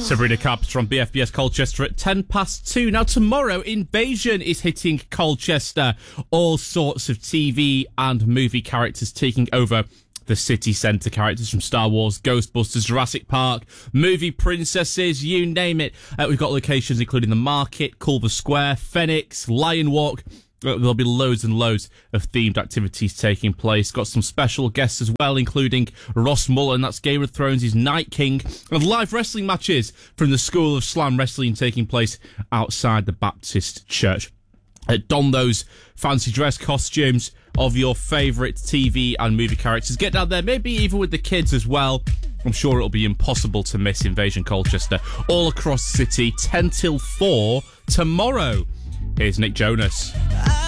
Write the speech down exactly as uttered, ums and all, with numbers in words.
Sabrina Carpenter on B F B S Colchester at ten past two. Now, tomorrow, Invasion is hitting Colchester. All sorts of T V and movie characters taking over the city centre. Characters from Star Wars, Ghostbusters, Jurassic Park, movie princesses, you name it. Uh, we've got locations including the Market, Culver Square, Phoenix, Lion Walk. There'll be loads and loads of themed activities taking place. Got some special guests as well, including Ross Mullen, that's Game of Thrones' Night King, and live wrestling matches from the School of Slam Wrestling taking place outside the Baptist Church. Uh, don those fancy dress costumes of your favourite T V and movie characters. Get down there, maybe even with the kids as well. I'm sure it'll be impossible to miss Invasion Colchester. All across the city, ten till four tomorrow. Here's Nick Jonas.